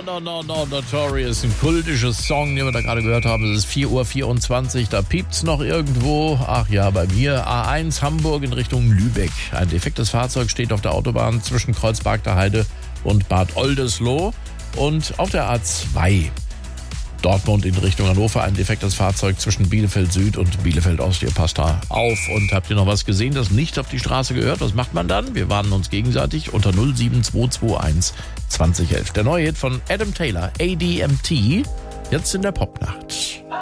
Notorious, ein kultisches Song, den wir da gerade gehört haben. Es ist 4:24 Uhr, da piept's noch irgendwo. Ach ja, bei mir A1 Hamburg in Richtung Lübeck. Ein defektes Fahrzeug steht auf der Autobahn zwischen Kreuzberg der Heide und Bad Oldesloe. Und auf der A2 Dortmund in Richtung Hannover ein defektes Fahrzeug zwischen Bielefeld Süd und Bielefeld Ost. Ihr passt da auf. Und habt ihr noch was gesehen, das nicht auf die Straße gehört? Was macht man dann? Wir warnen uns gegenseitig unter 07221 2011. Der neue Hit von Adam Taylor, ADMT, jetzt in der Popnacht.